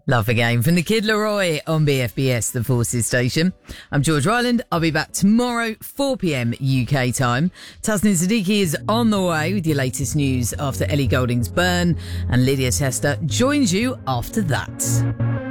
Love the Game from the Kid Laroi on BFBS, the Forces station. I'm George Ryland. I'll be back tomorrow, 4 p.m. UK time. Tasnim Siddiqui is on the way with your latest news after Ellie Goulding's burn, and Lydia Tester joins you after that.